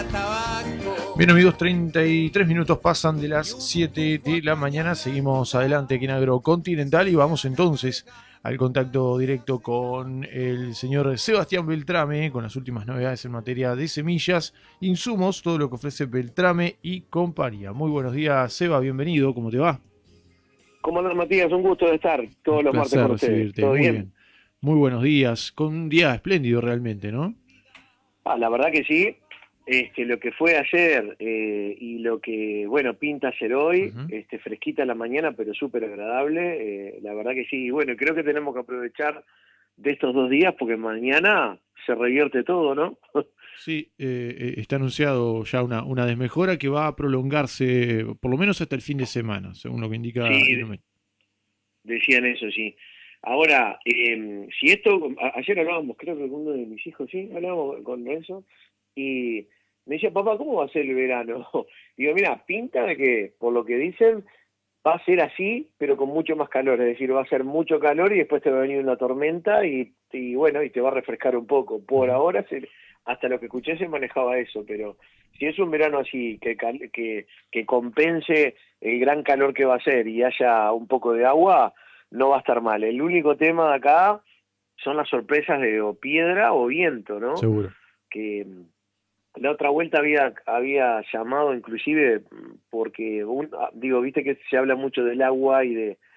Bien amigos, 33 minutos pasan de las 7 de la mañana, seguimos adelante aquí en Agrocontinental y vamos entonces al contacto directo con el señor Sebastián Beltrame, con las últimas novedades en materia de semillas, insumos, todo lo que ofrece Beltrame y compañía. Muy buenos días, Seba, bienvenido, ¿cómo te va? ¿Cómo andas, Matías? Un gusto de estar Un todos los martes placer con ustedes. recibirte, ¿Todo muy bien? bien. Muy buenos días, con un día espléndido realmente, ¿no? La verdad que sí. Lo que fue ayer y lo que, bueno, pinta ser hoy, Ujú. fresquita en la mañana, pero súper agradable. La verdad que sí. Y bueno, creo que tenemos que aprovechar de estos 2 días porque mañana se revierte todo, ¿no? Sí, está anunciado ya una desmejora que va a prolongarse por lo menos hasta el fin de semana, según lo que indica Sí, Inumet. decían eso, sí. Ahora, si esto, ayer hablábamos, creo que con uno de mis hijos, sí, hablábamos con Renzo, y me decía, papá, ¿cómo va a ser el verano? Digo, mira, pinta de que, por lo que dicen, va a ser así, pero con mucho más calor, es decir, va a ser mucho calor y después te va a venir una tormenta y bueno, y te va a refrescar un poco. Por Ujú. ahora, hasta lo que escuché se manejaba eso, pero si es un verano así, que compense el gran calor que va a ser y haya un poco de agua, no va a estar mal. El único tema de acá son las sorpresas de o piedra o viento, ¿no? Seguro. Que la otra vuelta había llamado inclusive porque, digo, viste que se habla mucho del agua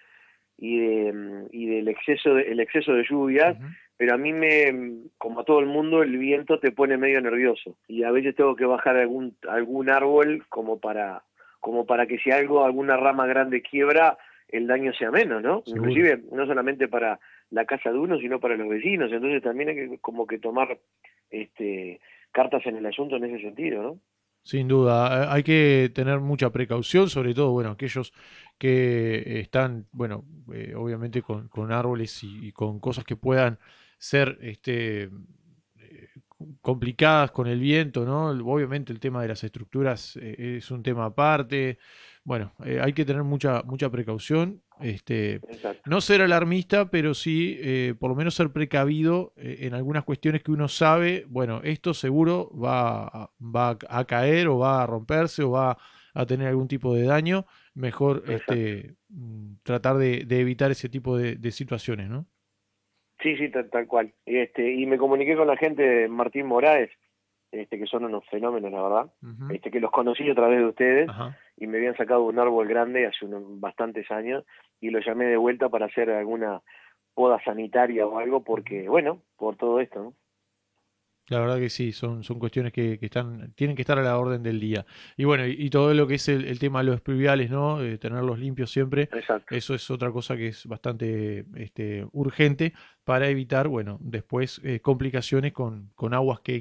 y del el exceso de lluvias, Ujú. pero a mí como a todo el mundo, el viento te pone medio nervioso y a veces tengo que bajar algún árbol como para que si alguna rama grande quiebra, el daño sea menos, ¿no? Seguro. Inclusive no solamente para la casa de uno, sino para los vecinos, entonces también hay que como que tomar este cartas en el asunto en ese sentido, ¿no? Sin duda, hay que tener mucha precaución, sobre todo, bueno, aquellos que están, bueno, obviamente con árboles y con cosas que puedan ser, complicadas con el viento, ¿no? Obviamente el tema de las estructuras es un tema aparte. Bueno, hay que tener mucha precaución. Exacto. No ser alarmista, pero sí por lo menos ser precavido en algunas cuestiones que uno sabe, bueno, esto seguro va a caer o va a romperse o va a tener algún tipo de daño. Mejor Exacto. tratar de evitar ese tipo de situaciones, ¿no? Sí, sí, tal cual. Y me comuniqué con la gente de Martín Moraes, que son unos fenómenos, la verdad, Ujú. que los conocí a través de ustedes Ajá. y me habían sacado un árbol grande hace bastantes años y lo llamé de vuelta para hacer alguna poda sanitaria o algo Ujú. porque, bueno, por todo esto, ¿no? La verdad que sí, son cuestiones que tienen que estar a la orden del día. Y bueno, y todo lo que es el tema de los pluviales, ¿no? Tenerlos limpios siempre, Exacto. eso es otra cosa que es bastante urgente para evitar, bueno, después complicaciones con aguas que